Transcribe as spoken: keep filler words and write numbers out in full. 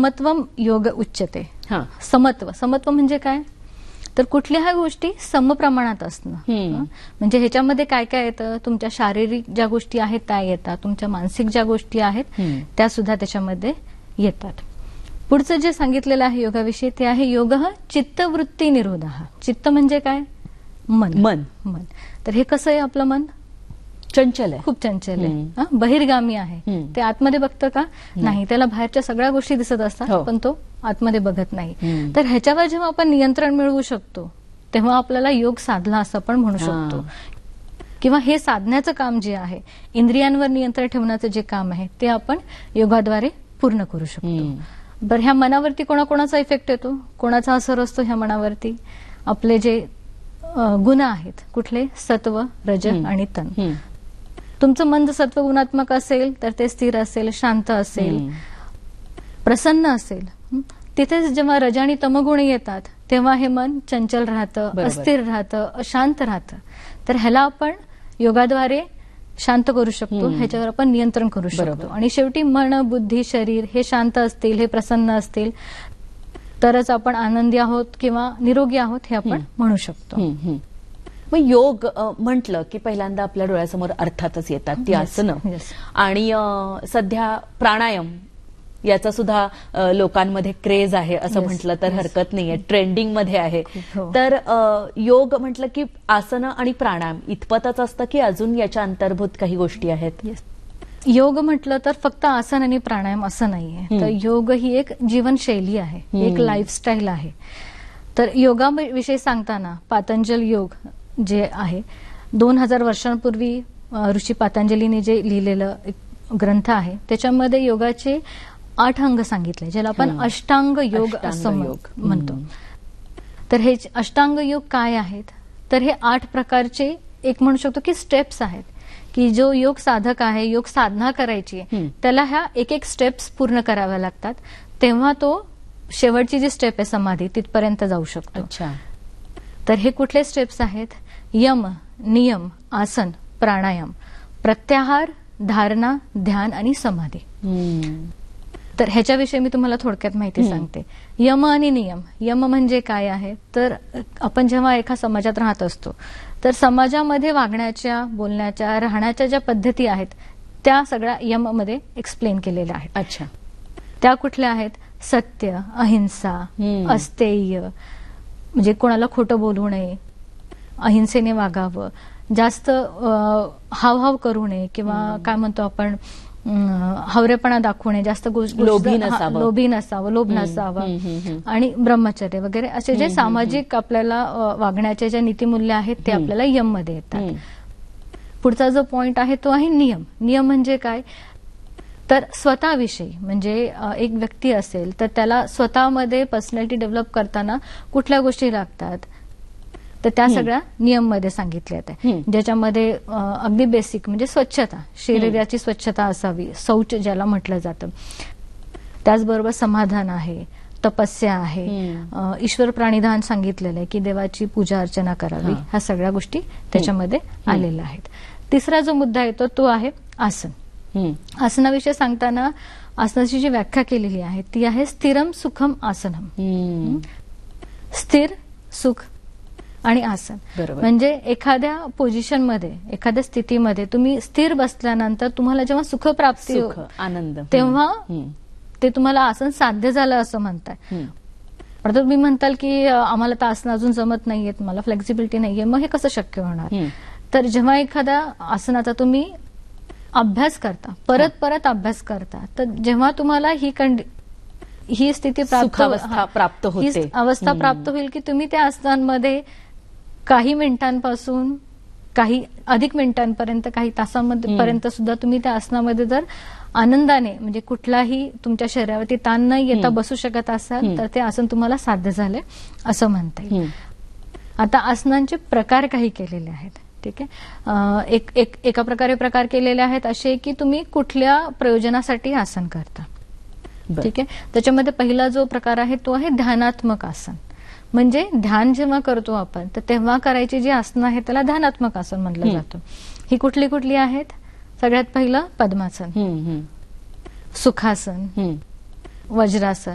समत्वम योग उच्यते. हा. समत्व समत्व म्हणजे काय, तर कुठल्याही गोष्टी समप्रमाणात असणं. म्हणजे ह्याच्यामध्ये काय काय येतं, तुमच्या शारीरिक ज्या गोष्टी आहेत त्या येतात, तुमच्या मानसिक ज्या गोष्टी आहेत त्या सुद्धा त्याच्यामध्ये येतात. पुढचं जे सांगितलेलं आहे योगाविषयी ते आहे योग चित्तवृत्ती निरोध. चित्त म्हणजे काय, मन. मन मन तर हे कसं आहे, आपलं मन चंचल आहे, खूप चंचल आहे, बहिर्गामी आहे. ते आतमध्ये बघतं का, नाही. त्याला बाहेरच्या सगळ्या गोष्टी दिसत असतात पण तो आतमध्ये बघत नाही. तर ह्याच्यावर जेव्हा आपण नियंत्रण मिळवू शकतो तेव्हा आपल्याला योग साधला असं पण म्हणू शकतो. किंवा हे साधण्याचं काम जे आहे, इंद्रियांवर नियंत्रण ठेवण्याचं जे काम आहे ते आपण योगाद्वारे पूर्ण करू शकतो. बरं, ह्या मनावरती कोणाकोणाचा इफेक्ट येतो, कोणाचा असर असतो ह्या मनावरती, आपले जे गुण आहेत कुठले, सत्व, रज आणि तन. तुमचं मन जर सत्व गुणात्मक असेल तर ते स्थिर असेल, शांत असेल, प्रसन्न असेल. तिथेच जेव्हा रज आणि तमगुण येतात तेव्हा हे मन चंचल राहतं, अस्थिर राहतं, अशांत राहतं. तर ह्याला आपण योगाद्वारे शांत करू शकतो, ह्याच्यावर आपण नियंत्रण करू शकतो. आणि शेवटी मन, बुद्धी, शरीर हे शांत असतील, हे प्रसन्न असतील तरच आपण आनंदी आहोत किंवा निरोगी आहोत हे आपण म्हणू शकतो. मग योग म्हटलं की पहिल्यांदा आपल्या डोळ्यासमोर अर्थातच येतात ती आसनं. आणि सध्या प्राणायाम याचा सुद्धा लोकांमध्ये क्रेज आहे असं म्हटलं तर हरकत नाहीये, ट्रेंडिंग मध्ये आहे. तर योग म्हटलं की आसनं आणि प्राणायाम इतपतच असतं की अजून याच्या अंतर्भूत काही गोष्टी आहेत? योग म्हटलं तर फक्त आसन आणि प्राणायाम असं नाहीये. तर योग ही एक जीवनशैली आहे, एक लाईफस्टाईल आहे. तर योगाविषयी सांगताना पातंजल योग जे आहे, दोन हजार वर्षांपूर्वी ऋषी पातंजलीने जे लिहिलेलं एक ग्रंथ आहे त्याच्यामध्ये योगाचे आठ अंग सांगितले, ज्याला आपण अष्टांग योग असं म्हणतो. तर हे अष्टांग योग काय आहेत, तर हे आठ प्रकारचे एक म्हणू शकतो की स्टेप्स आहेत की जो योग साधक आहे, योग साधना करायची आहे त्याला ह्या एक एक स्टेप्स पूर्ण कराव्या लागतात, तेव्हा तो शेवटची जी स्टेप आहे समाधी तिथपर्यंत जाऊ शकतो. तर हे कुठले स्टेप्स आहेत, यम, नियम, आसन, प्राणायाम, प्रत्याहार, धारणा, ध्यान आणि समाधी. तर ह्याच्याविषयी मी तुम्हाला थोडक्यात माहिती सांगते. यम आणि नियम. यम म्हणजे काय आहे, तर आपण जेव्हा एका समाजात राहत असतो तर समाजामध्ये वागण्याच्या, बोलण्याच्या, राहण्याच्या ज्या पद्धती आहेत त्या सगळ्या यम मध्ये एक्सप्लेन केलेल्या आहेत. अच्छा. त्या कुठल्या आहेत, सत्य, अहिंसा, अस्तेय, म्हणजे कोणाला खोटं बोलू नये, अहिंसेने वागावं, जास्त हावभाव करू नये किंवा काय म्हणतो आपण हवरेपणा दाखवू नये, जास्त लोभी नसावं, लोभी नसावं, लोभ नसावं, आणि ब्रह्मचर्य वगैरे असे जे सामाजिक आपल्याला वागण्याचे जे नीतिमूल्य आहेत ते आपल्याला यम मध्ये येतात. पुढचा जो पॉइंट आहे तो आहे नियम. नियम म्हणजे काय, तर स्वतःविषयी, म्हणजे एक व्यक्ती असेल तर त्याला स्वतःमध्ये पर्सनॅलिटी डेव्हलप करताना कुठल्या गोष्टी लागतात तर त्या सगळ्या नियम मध्ये सांगितल्यात आहे. ज्याच्यामध्ये अगदी बेसिक म्हणजे स्वच्छता, शरीराची स्वच्छता असावी, शौच ज्याला म्हटलं जातं. त्याचबरोबर समाधान आहे, तपस्या आहे, ईश्वर प्राणिधान सांगितलेलं आहे की देवाची पूजा अर्चना करावी, ह्या सगळ्या गोष्टी त्याच्यामध्ये आलेल्या आहेत. तिसरा जो मुद्दा येतो तो आहे आसन. आसनाविषयी सांगताना आसनाची जी व्याख्या केलेली आहे ती आहे स्थिरम सुखम आसनम. स्थिर, सुख आणि आसन. म्हणजे एखाद्या पोझिशनमध्ये, एखाद्या स्थितीमध्ये तुम्ही स्थिर बसल्यानंतर तुम्हाला जेव्हा सुख प्राप्ती, आनंद, तेव्हा ते तुम्हाला आसन साध्य झालं असं म्हणताय. पण तुम्ही म्हणताल की आम्हाला तर आसन अजून जमत नाहीयेत, मला फ्लेक्झिबिलिटी नाहीये, मग हे कसं शक्य होणार. तर जेव्हा एखाद्या आसनाचा तुम्ही अभ्यास करता, परत परत अभ्यास करता, तर जेव्हा तुम्हाला ही कंडी ही स्थिती प्राप्त प्राप्त होते, ही अवस्था प्राप्त होईल की तुम्ही त्या आसनांमध्ये काही मिनिटांपासून काही अधिक मिनिटांपर्यंत, काही तासांमध्ये पर्यंत सुद्धा तुम्ही त्या आसनामध्ये जर आनंदाने, म्हणजे कुठलाही तुमच्या शरीरावरती ताण न येता बसू शकत असाल तर ते आसन तुम्हाला साध्य झाले असं म्हणता येईल. आता आसनांचे प्रकार काही केलेले आहेत, ठीक आहे. एक एक एका प्रकारे प्रकार केलेले आहेत असे की तुम्ही कुठल्या प्रयोजनासाठी आसन करता, ठीक आहे. त्याच्यामध्ये पहिला जो प्रकार आहे तो आहे ध्यानात्मक आसन. म्हणजे ध्यान जेव्हा करतो आपण तर तेव्हा करायची जी आसनं आहेत त्याला ध्यानात्मक आसन म्हटलं जातं. ही कुठली कुठली आहेत, सगळ्यात पहिलं पद्मासन, सुखासन, वज्रासन,